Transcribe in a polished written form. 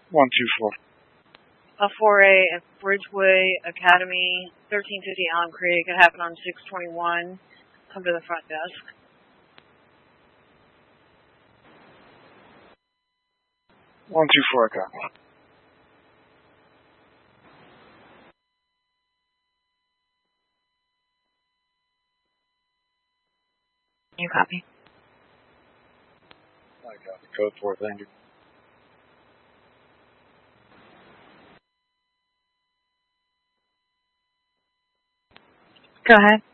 124. 4A at Bridgeway Academy, 1350 Allen Creek. It happened on 621. Come to the front desk. One two four. Copy. You copy? I copy. Code 4. Thank you. Go ahead.